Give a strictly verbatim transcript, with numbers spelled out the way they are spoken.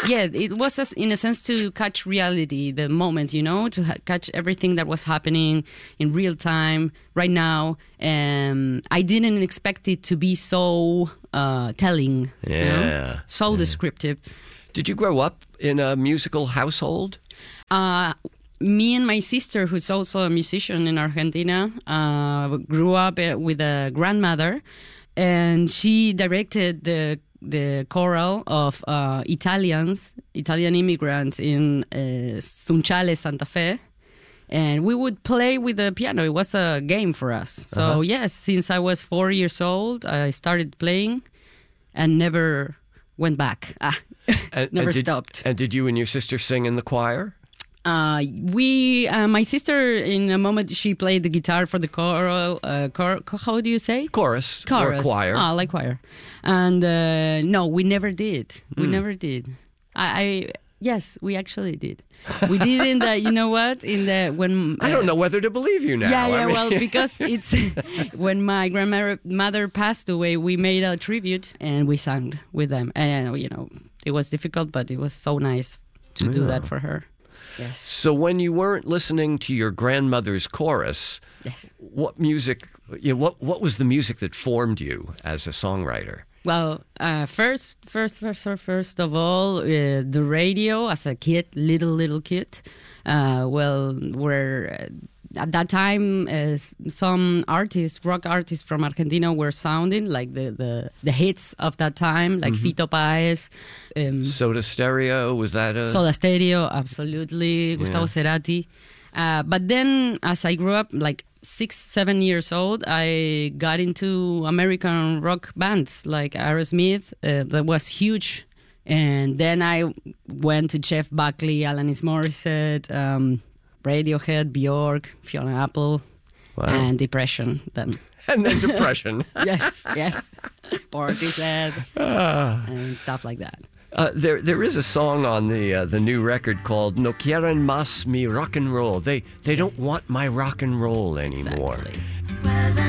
yeah, it was as, in a sense to catch reality, the moment, you know, to ha- catch everything that was happening in real time right now. And I didn't expect it to be so uh, telling, yeah, you know? so yeah. descriptive. Did you grow up in a musical household? Uh, me and my sister, who's also a musician in Argentina, uh, grew up with a grandmother, and she directed the the choral of uh, Italians, Italian immigrants in uh, Sunchales, Santa Fe. And we would play with the piano. It was a game for us. So, uh-huh. yes, since I was four years old, I started playing and never went back. Ah, and, never and did, stopped. And did you and your sister sing in the choir? Uh, we, uh, my sister, in a moment, she played the guitar for the choral. Uh, chor- how do you say? Chorus. Chorus. Or choir. Ah, like choir. And uh, no, we never did. We mm. never did. I, I yes, we actually did. We did in the, you know what? In the when uh, I don't know whether to believe you now. Yeah, yeah. I mean... well, because it's when my grandmother passed away, we made a tribute and we sang with them, and you know, it was difficult, but it was so nice to yeah. do that for her. Yes. So when you weren't listening to your grandmother's chorus, yes. what music? You know, what what was the music that formed you as a songwriter? Well, uh, first, first, first, first of all, uh, the radio as a kid, little little kid. Uh, well, where uh, at that time, uh, some artists, rock artists from Argentina, were sounding like the the, the hits of that time, like mm-hmm. Fito Páez. Um, Soda Stereo, was that a... Soda Stereo, absolutely. Gustavo yeah. Cerati. Uh, but then, as I grew up, like six, seven years old, I got into American rock bands like Aerosmith. Uh, that was huge. And then I went to Jeff Buckley, Alanis Morissette, um, Radiohead, Bjork, Fiona Apple, wow. and Depression. Then. And then Depression. yes, yes. Portishead ah. and stuff like that. Uh, there, there is a song on the uh, the new record called "No quieren más mi rock and roll." They they don't want my rock and roll anymore. Exactly.